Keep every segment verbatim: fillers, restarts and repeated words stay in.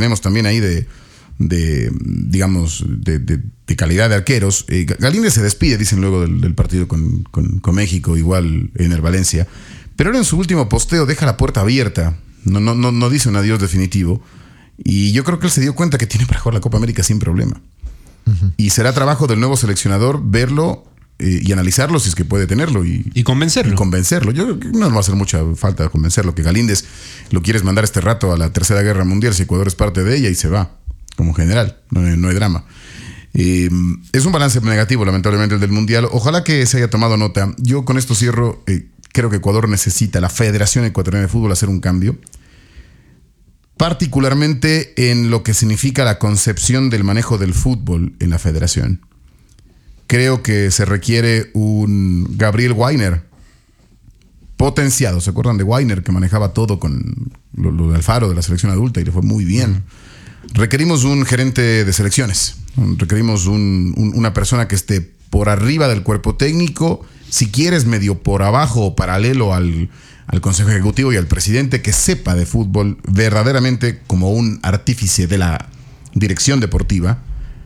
tenemos también ahí de, de digamos, de, de, de calidad de arqueros. Eh, Galíndez se despide, dicen luego del, del partido con, con, con México, igual en el Valencia. Pero ahora en su último posteo deja la puerta abierta. No, no, no, no dice un adiós definitivo. Y yo creo que él se dio cuenta que tiene para jugar la Copa América sin problema. Uh-huh. Y será trabajo del nuevo seleccionador verlo eh, y analizarlo si es que puede tenerlo. Y, y convencerlo. Y convencerlo. Yo creo que no va a hacer mucha falta convencerlo. Que Galíndez lo quieres mandar este rato a la Tercera Guerra Mundial si Ecuador es parte de ella y se va como general. No, no hay drama. Eh, es un balance negativo, lamentablemente, el del Mundial. Ojalá que se haya tomado nota. Yo con esto cierro. Eh, creo que Ecuador necesita, la Federación Ecuatoriana de Fútbol, hacer un cambio. Particularmente en lo que significa la concepción del manejo del fútbol en la federación. Creo que se requiere un Gabriel Weiner potenciado. ¿Se acuerdan de Weiner que manejaba todo con lo, lo de Alfaro de la selección adulta y le fue muy bien? Requerimos un gerente de selecciones. Requerimos un, un, una persona que esté por arriba del cuerpo técnico, si quieres medio por abajo o paralelo al... al Consejo Ejecutivo y al presidente, que sepa de fútbol verdaderamente como un artífice de la dirección deportiva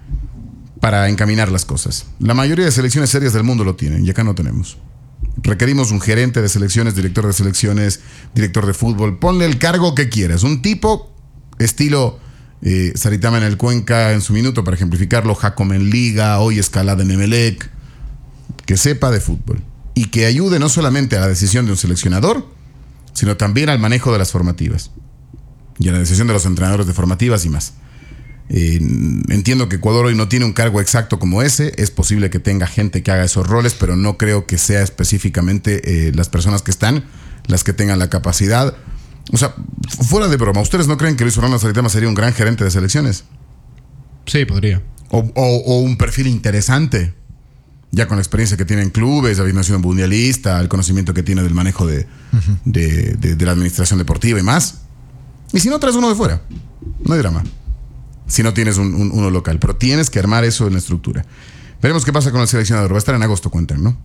para encaminar las cosas. La mayoría de selecciones serias del mundo lo tienen y acá no tenemos. Requerimos un gerente de selecciones, director de selecciones, director de fútbol. Ponle el cargo que quieras. Un tipo estilo eh, Saritama en el Cuenca en su minuto, para ejemplificarlo, Jacome en Liga, hoy Escalada en Emelec, que sepa de fútbol. Y que ayude no solamente a la decisión de un seleccionador, sino también al manejo de las formativas. Y a la decisión de los entrenadores de formativas y más. Eh, entiendo que Ecuador hoy no tiene un cargo exacto como ese. Es posible que tenga gente que haga esos roles, pero no creo que sea específicamente eh, las personas que están las que tengan la capacidad. O sea, fuera de broma, ¿ustedes no creen que Luis Orlando Saritama sería un gran gerente de selecciones? Sí, podría. O, o, o un perfil interesante. Ya con la experiencia que tiene en clubes, habiendo sido mundialista, el conocimiento que tiene del manejo de, uh-huh. de, de, de la administración deportiva y más. Y si no, traes uno de fuera. No hay drama. Si no tienes un, un, uno local. Pero tienes que armar eso en la estructura. Veremos qué pasa con el seleccionador. Va a estar en agosto, cuentan, ¿no?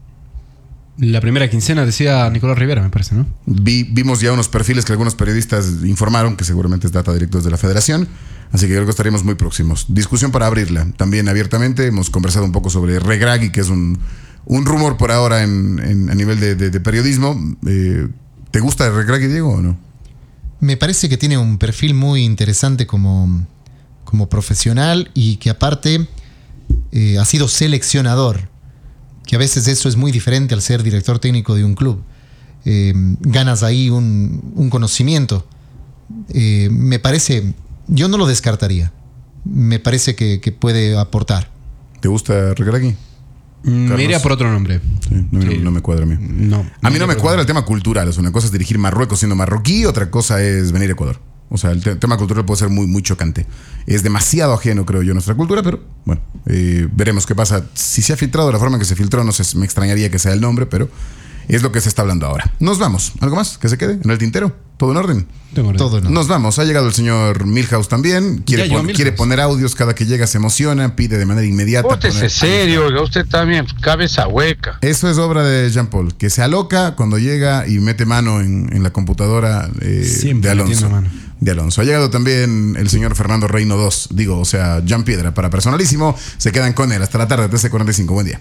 La primera quincena decía Nicolás Rivera, me parece, ¿no? Vi, vimos ya unos perfiles que algunos periodistas informaron, que seguramente es data directa de la federación. Así que creo que estaríamos muy próximos. Discusión para abrirla. También abiertamente hemos conversado un poco sobre Regragui, que es un, un rumor por ahora en, en, a nivel de, de, de periodismo. Eh, ¿Te gusta Regragui, Diego, o no? Me parece que tiene un perfil muy interesante como, como profesional y que aparte eh, ha sido seleccionador. Que a veces eso es muy diferente al ser director técnico de un club. Eh, ganas ahí un, un conocimiento. Eh, me parece... Yo no lo descartaría. Me parece que, que puede aportar. ¿Te gusta Regragui? Me iría por otro nombre. Sí, no, sí. no me cuadra a mí. No, a mí no me cuadra el tema cultural. O sea, una cosa es dirigir Marruecos siendo marroquí, otra cosa es venir a Ecuador. O sea, el te- tema cultural puede ser muy, muy chocante. Es demasiado ajeno, creo yo, a nuestra cultura, pero bueno, eh, veremos qué pasa. Si se ha filtrado de la forma en que se filtró, no sé, me extrañaría que sea el nombre, pero es lo que se está hablando ahora. Nos vamos. ¿Algo más que se quede en el tintero? ¿Todo en orden? Tengo Todo en orden. Nos vamos. Ha llegado el señor Milhouse también. Quiere, pon- quiere poner audios. Cada que llega se emociona. Pide de manera inmediata. Póntese serio, oiga, usted también, cabeza hueca. Eso es obra de Jean Paul, que se aloca cuando llega y mete mano en, en la computadora eh, de Alonso. Mano. De Alonso. Ha llegado también el señor Fernando Reino dos. Digo, o sea, Jean Piedra para Personalísimo. Se quedan con él hasta la tarde, trece cuarenta y cinco. Buen día.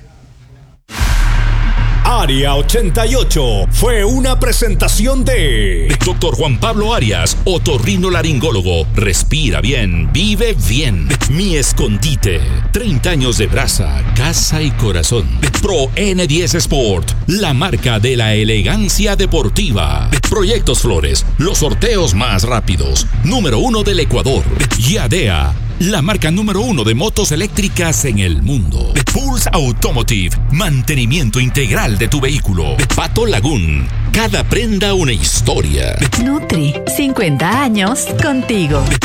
Área ochenta y ocho fue una presentación de Doctor Juan Pablo Arias, otorrinolaringólogo. Respira bien, vive bien. Mi Escondite, treinta años de brasa, casa y corazón. Pro N diez Sport, la marca de la elegancia deportiva. Proyectos Flores, los sorteos más rápidos. Número uno del Ecuador. Yadea, la marca número uno de motos eléctricas en el mundo. Pulse Automotive, mantenimiento integral de tu vehículo. Pato Lagoon, cada prenda una historia. Nutri, cincuenta años contigo.